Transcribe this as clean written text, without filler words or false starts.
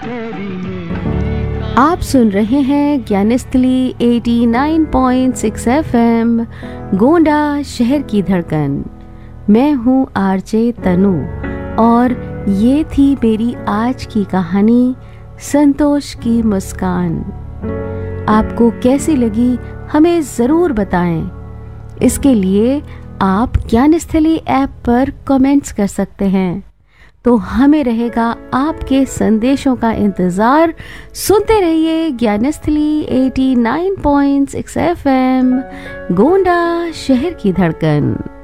आप सुन रहे हैं ज्ञानस्थली 89.6 एफएम गोंडा शहर की धड़कन। मैं हूँ आरजे तनु और ये थी मेरी आज की कहानी संतोष की मुस्कान। आपको कैसी लगी हमें ज़रूर बताएं। इसके लिए आप ज्ञानस्थली ऐप पर कमेंट्स कर सकते हैं। तो हमें रहेगा आपके संदेशों का इंतज़ार। सुनते रहिए ज्ञानस्थली 89.6 एफएम गोंडा शहर की धड़कन।